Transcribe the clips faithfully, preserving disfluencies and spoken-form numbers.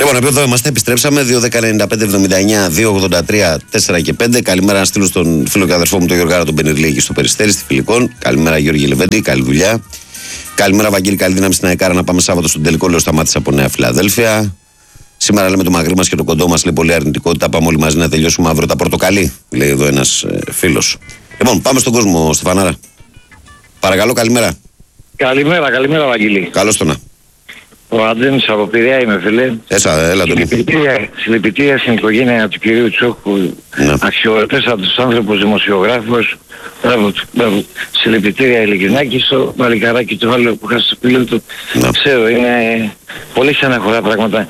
Λοιπόν, εδώ είμαστε, επιστρέψαμε. δύο δέκα ενενήντα πέντε εβδομήντα εννιά δύο ογδόντα τρία τέσσερα και πέντε. Καλημέρα να στείλω στον φίλο και αδερφό μου τον Γιώργο τον Πενιρλή στο Περιστέρι, στη Φιλικών. Καλημέρα Γιώργη Λεβέντη, καλή δουλειά. Καλημέρα Βαγγέλη, καλή δύναμη στην ΑΕΚΑΡΑ να πάμε Σάββατο στον τελικό. Λέω σταμάτησα από Νέα Φιλαδέλφια. Σήμερα λέμε το μαγρί μας και το κοντό μας, λέει πολύ αρνητικότητα. Πάμε όλοι μαζί να τελειώσουμε αύριο τα πορτοκαλί, λέει εδώ ένας ε, φίλος. Λοιπόν, πάμε στον κόσμο, Στεφανάρα. Παρακαλώ, καλημέρα. Καλημέρα, καλημέρα Βαγγέλη. Καλώς το να. Ο Αντένης από Πειραιά είμαι, φίλε. Έσα, έλα τον. Συλληπιτήρια στην οικογένεια του κυρίου Τσόκου, ναι. Αξιοπρεπέστατος άνθρωπος, δημοσιογράφος. Μπράβο, μπράβο. Συλληπιτήρια Ηλικινάκη, στο βαλικαράκι του άλλου που χάσει το πύλο του. Ναι. Ξέρω, είναι πολύ στεναχωρά πράγματα.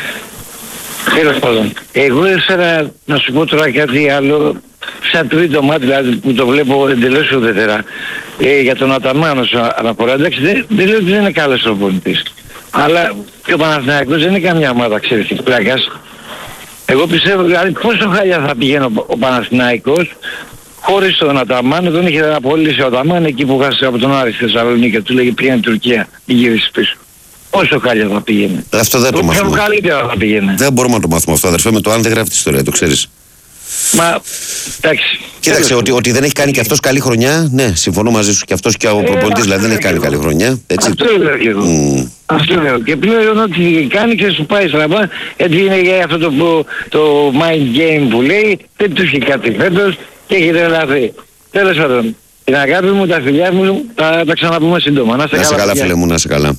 Τέλος πάντων, εγώ ήθελα να σου πω τώρα κάτι άλλο, σαν τρίτο μάτι, δηλαδή που το βλέπω εντελώς ουδετέρα, ε, για τον Αταμάν όσο αναφορά. Εντάξει, δεν, δεν λέω ότι δεν είναι καλός προπονητής. Αλλά και ο Παναθηναϊκός δεν είναι καμιά ομάδα, ξέρεις, της πλάκας. Εγώ πιστεύω, δηλαδή πόσο χάλια θα πηγαίνει ο, ο Παναθηναϊκός χωρίς τον Αταμάν. Τον είχε απολύσει ο Αταμάν εκεί που χάσε από τον Άρη στη Θεσσαλονίκη και του λέγε πήγαινε Τουρκία, μην γυρίσεις πίσω. Πόσο χάλια θα πήγαινε. Αυτό δεν το μάθουμε. Καλύτερα θα πήγαινε. Δεν μπορούμε να το μάθουμε αυτό, αδερφέ, με το αν δεν γράφει τη ιστορία, το ξέρεις. Μα, εντάξει. Κοίταξε, ότι, ότι δεν έχει κάνει και αυτός καλή χρονιά, ναι, συμφωνώ μαζί σου, και αυτός και ο προπονητής, δηλαδή δεν έχει κάνει καλή χρονιά. Έτσι. Αυτό λέω και εγώ. Mm. Αυτό λέω. Και πλέον ότι κάνει και σου πάει στραβά, έτσι είναι για αυτό το, το mind game που λέει, δεν του είχε κάτι φέτος και έχει τρελαθεί. Τέλος πάντων, την αγάπη μου, τα φιλιά μου, θα τα ξαναπούμε σύντομα. Να είστε καλά, καλά φίλε μου, να είσαι καλά.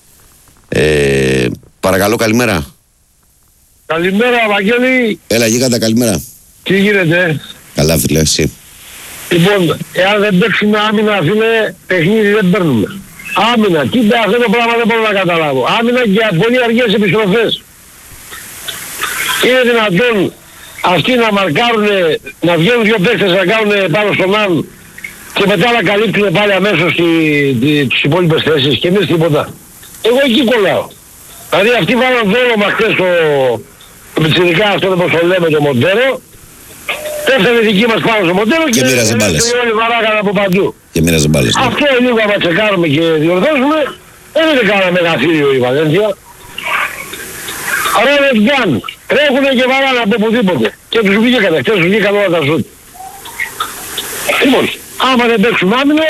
Ε, παρακαλώ, καλημέρα. Καλημέρα, Βαγγέλη. Έλα, γίγαντα, καλημέρα. Τι γίνεται? Καλά, φίλε, εσύ. Λοιπόν, εάν δεν παίξουμε άμυνα, φίλε, παιχνίδι δεν παίρνουμε. Άμυνα, κοίτα, αυτό το πράγμα δεν μπορώ να καταλάβω. Άμυνα και πολύ αργές επιστροφές. Είναι δυνατόν αυτοί να μαρκάρουν, να βγαίνουν δύο παίκτες να κάνουν πάνω στον άλλον και μετά να καλύπτουν πάλι αμέσως τη, τη, τις υπόλοιπες θέσεις και εμείς τίποτα. Εγώ εκεί κολλάω. Δηλαδή αυτοί βάλαν δόλωμα χτες το, το πιτσιρικά, αυτό όπως το λέμε, το Μοντέρο. Πέφτανε δική μας πάνω στο Μοντέρο και, και μοίραζε μπάλες. Και όλοι βαράγανε από παντού. Και μοίραζε μπάλες. Ναι. Αυτό λίγο άμα τσεκάρουμε και διορθώσουμε, δεν είναι κανένα μεγαθύριο η Βαλένθια. Άρα δεν κάνουν. Τρέχουνε και βαράνε από οπουδήποτε. Και τους βγήκανε, χτες τους βγήκαν όλα τα σούτ. Λοιπόν, άμα δεν παίξουμε άμυνα,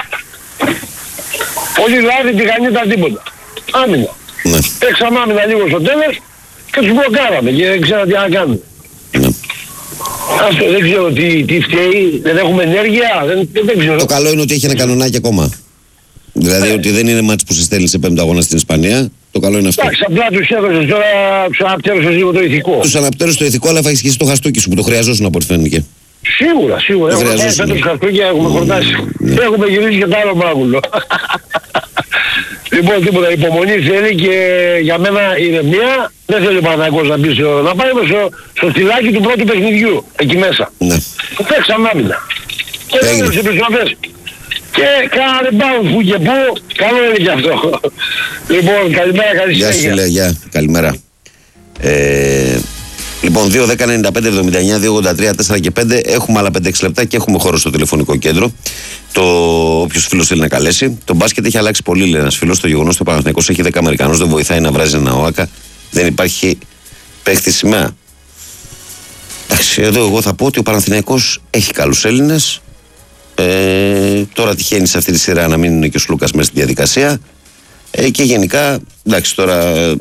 πολύ λάδι τηγανή τα τίποτα. Άμυνα. Ναι. Παίξαμε άμυνα λίγο στο τέλος και τους μπλοκάραμε και δεν ξέρω τι να κάνουμε. Ναι. Αυτό δεν ξέρω τι, τι φταίει, δεν έχουμε ενέργεια, δεν, δεν ξέρω. Το καλό είναι ότι έχει ένα κανονάκι ακόμα. Δηλαδή ε. ότι δεν είναι μάτς που σε στέλνει σε πέμπτο αγώνα στην Ισπανία. Το καλό είναι αυτό. Εντάξει, απλά τους έδωσες τώρα, τους αναπτέρωσες λίγο το ηθικό. Τους αναπτέρωσες το ηθικό, αλλά θα έχεις το χαστούκι σου που το χρειαζόσουν από ό,τι φαίνεται. Σίγουρα, σίγουρα. Έχουμε πάει φέτος χαστούκια, έχουμε χορτάσει. Ναι. Έχουμε γυρίσει και το άλλο μάγουλο. Λοιπόν, τίποτα, υπομονή θέλει και για μένα ηρεμία. Δεν θέλει ο Παναθηναϊκός να μπει στο... να πάει στο, στο στυλάκι του πρώτου παιχνιδιού, εκεί μέσα. Ναι. Που παίξαμε άμυνα. Και δεν τις επιστροφές. Και κάνα rebound που και που, καλό είναι και αυτό. Λοιπόν, καλημέρα, καλή συνέχεια. Γεια σου, λέει, γεια, καλημέρα. Ε, λοιπόν, δύο δέκα ενενήντα πέντε εβδομήντα εννιά δύο ογδόντα τρία τέσσερα και πέντε. Έχουμε άλλα πέντε έξι λεπτά και έχουμε χώρο στο τηλεφωνικό κέντρο. Το όποιος φίλος θέλει να καλέσει. Το μπάσκετ έχει αλλάξει πολύ, λέει ένας φίλος. Το γεγονός ότι ο Παναθηναϊκός έχει δέκα Αμερικανούς δεν βοηθάει να βράζει ένα ΟΑΚΑ. Δεν υπάρχει παίχτη σημαία. Εντάξει, εδώ εγώ θα πω ότι ο Παναθηναϊκός έχει καλούς Έλληνες. Ε, τώρα τυχαίνει σε αυτή τη σειρά να μην είναι και ο Σλούκας μέσα στη διαδικασία. Ε, και γενικά, εντάξει, τώρα ε,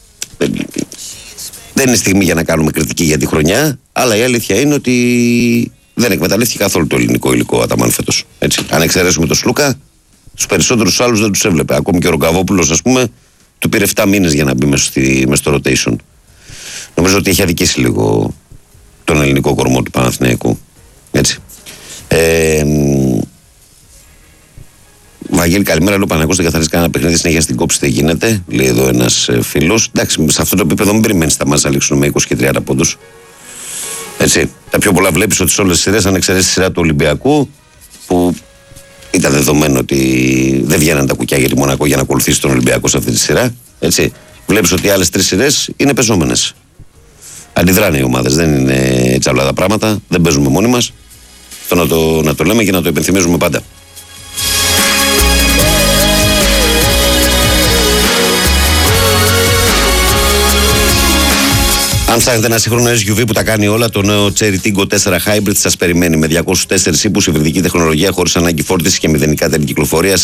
δεν είναι στιγμή για να κάνουμε κριτική για τη χρονιά, αλλά η αλήθεια είναι ότι δεν εκμεταλλεύτηκε καθόλου το ελληνικό υλικό ο Αταμάν φέτος. Έτσι. Αν εξαιρέσουμε τον Σλούκα, τους περισσότερους άλλους δεν τους έβλεπε. Ακόμη και ο Ρογκαβόπουλος, ας πούμε, του πήρε επτά μήνες για να μπει μέσα, στη, μέσα στο rotation. Νομίζω ότι έχει αδικήσει λίγο τον ελληνικό κορμό του Παναθηναϊκού. Έτσι. Ε, Βαγγέλη, καλημέρα. Λέω Παναθηναϊκός δεν καθαρίζει κανένα παιχνίδι, συνέχεια στην κόψη δεν γίνεται. Λέει εδώ ένας ε, φίλος. Εντάξει, σε αυτό το επίπεδο μην περιμένεις τα μάτς να λήξουν με είκοσι και τριάντα πόντους. Έτσι. Τα πιο πολλά βλέπεις ότι σε όλες τις σειρές, αν εξαιρέσεις τη σειρά του Ολυμπιακού, που ήταν δεδομένο ότι δεν βγαίναν τα κουκιά για τη Μονακό για να ακολουθήσει τον Ολυμπιακό σε αυτή τη σειρά. Έτσι. Βλέπεις ότι οι άλλες τρεις σειρές είναι πεζόμενες. Αντιδράνε οι ομάδες. Δεν είναι έτσι απλά τα πράγματα. Δεν παίζουμε μόνοι μας. Αυτό να το, να το λέμε και να το υπενθυμίζουμε πάντα. Αν ψάχνετε ένα σύγχρονο ες γιου βι που τα κάνει όλα, το νέο Cherry Tiggo τέσσερα Hybrid σας περιμένει με διακόσιους τέσσερις ύπους, υβριδική τεχνολογία χωρίς ανάγκη φόρτιση και μηδενικά τέλη κυκλοφορίας.